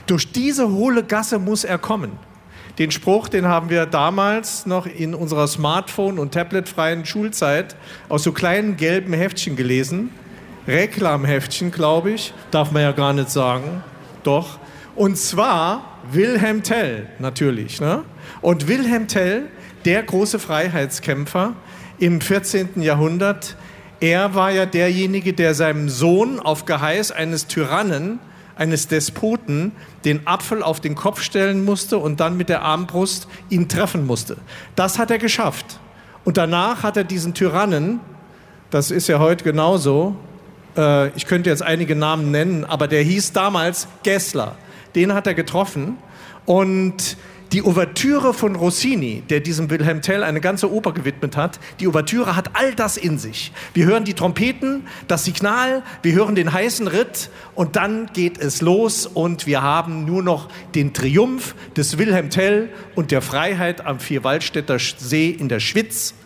Durch diese hohle Gasse muss er kommen. Den Spruch, den haben wir damals noch in unserer Smartphone- und tabletfreien Schulzeit aus so kleinen gelben Heftchen gelesen. Reklamheftchen, glaube ich, darf man ja gar nicht sagen. Doch. Und zwar Wilhelm Tell, natürlich. Ne? Und Wilhelm Tell, der große Freiheitskämpfer im 14. Jahrhundert, er war ja derjenige, der seinem Sohn auf Geheiß eines Tyrannen, eines Despoten, den Apfel auf den Kopf stellen musste und dann mit der Armbrust ihn treffen musste. Das hat er geschafft. Und danach hat er diesen Tyrannen, das ist ja heute genauso, ich könnte jetzt einige Namen nennen, aber der hieß damals Gessler. Den hat er getroffen. Und die Ouvertüre von Rossini, der diesem Wilhelm Tell eine ganze Oper gewidmet hat, die Ouvertüre hat all das in sich. Wir hören die Trompeten, das Signal, wir hören den heißen Ritt und dann geht es los und wir haben nur noch den Triumph des Wilhelm Tell und der Freiheit am Vierwaldstätter See in der Schwitz.